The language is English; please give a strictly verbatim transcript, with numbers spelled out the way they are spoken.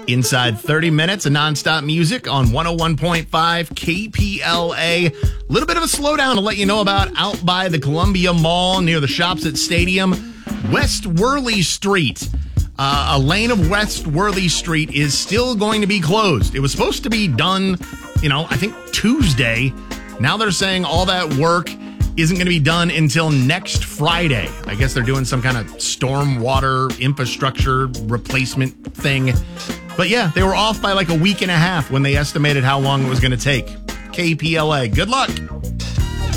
Inside thirty minutes of nonstop music on one oh one point five K P L A. A little bit of a slowdown to let you know about out by the Columbia Mall near the Shops at Stadium. West Worley Street. Uh, a lane of West Worley Street is still going to be closed. It was supposed to be done, you know, I think Tuesday. Now they're saying all that work isn't going to be done until next Friday. I guess they're doing some kind of stormwater infrastructure replacement thing. But yeah, they were off by like a week and a half when they estimated how long it was going to take. K P L A, good luck.